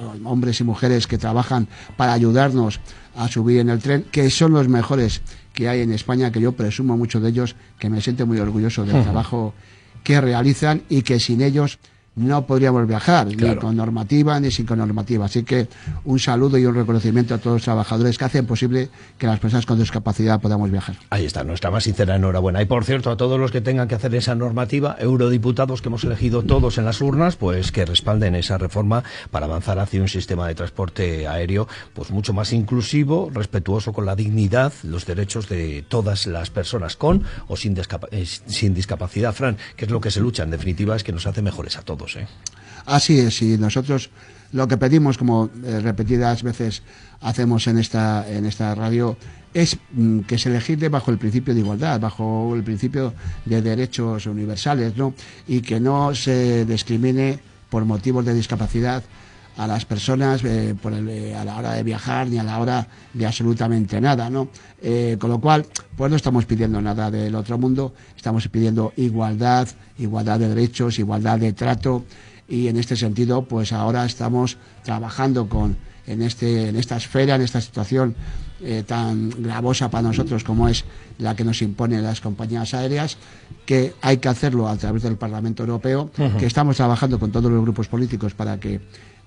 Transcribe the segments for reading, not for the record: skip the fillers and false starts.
hombres y mujeres que trabajan para ayudarnos a subir en el tren, que son los mejores que hay en España, que yo presumo mucho de ellos, que me siento muy orgulloso del trabajo que realizan y que sin ellos no podríamos viajar, ni con normativa ni sin con normativa. Así que un saludo y un reconocimiento a todos los trabajadores que hacen posible que las personas con discapacidad podamos viajar. Ahí está, nuestra más sincera enhorabuena. Y por cierto, a todos los que tengan que hacer esa normativa, eurodiputados que hemos elegido todos en las urnas, pues que respalden esa reforma para avanzar hacia un sistema de transporte aéreo pues mucho más inclusivo, respetuoso con la dignidad, los derechos de todas las personas con o sin discapacidad. Fran, que es lo que se lucha, en definitiva, es que nos hace mejores a todos. Así es, y nosotros lo que pedimos, como repetidas veces hacemos en esta radio, es que se legisle bajo el principio de igualdad, bajo el principio de derechos universales, ¿no? Y que no se discrimine por motivos de discapacidad a las personas a la hora de viajar ni a la hora de absolutamente nada, ¿no? Con lo cual, pues no estamos pidiendo nada del otro mundo, estamos pidiendo igualdad de derechos, igualdad de trato, y en este sentido, pues ahora estamos trabajando en esta esfera, en esta situación tan gravosa para nosotros como es la que nos imponen las compañías aéreas, que hay que hacerlo a través del Parlamento Europeo, que estamos trabajando con todos los grupos políticos para que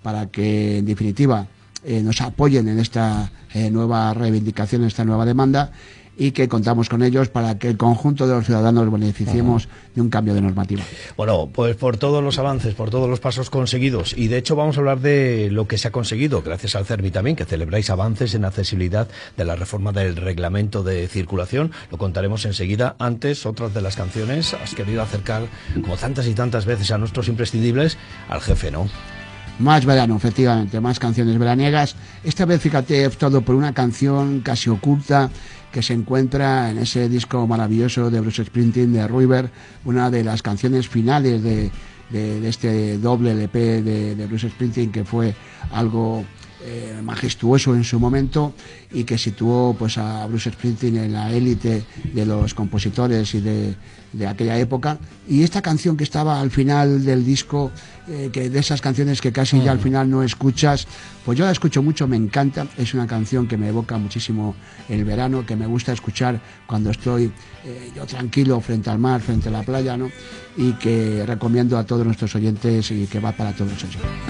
en definitiva nos apoyen en esta nueva reivindicación, en esta nueva demanda, y que contamos con ellos para que el conjunto de los ciudadanos beneficiemos de un cambio de normativa. Bueno, pues por todos los avances, por todos los pasos conseguidos, y de hecho vamos a hablar de lo que se ha conseguido gracias al CERMI también, que celebráis avances en accesibilidad de la reforma del reglamento de circulación. Lo contaremos enseguida. Antes, otras de las canciones, has querido acercar, como tantas y tantas veces, a nuestros imprescindibles, al jefe, ¿no? Más verano, efectivamente, más canciones veraniegas. Esta vez, fíjate, he optado por una canción casi oculta que se encuentra en ese disco maravilloso de Bruce Springsteen, de River, una de las canciones finales de este doble LP de Bruce Springsteen, que fue algo majestuoso en su momento y que situó pues a Bruce Springsteen en la élite de los compositores y de aquella época. Y esta canción que estaba al final del disco, que de esas canciones que casi ya al final no escuchas, pues yo la escucho mucho, me encanta. Es una canción que me evoca muchísimo el verano, que me gusta escuchar cuando estoy yo tranquilo frente al mar, frente a la playa, ¿no? Y que recomiendo a todos nuestros oyentes y que va para todos ellos.